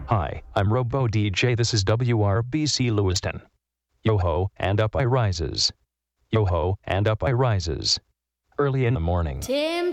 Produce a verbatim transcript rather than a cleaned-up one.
Hi, I'm Robo D J. This is W R B C Lewiston. Yo-ho, and up I rises. Yo-ho, and up I rises. Early in the morning. Tim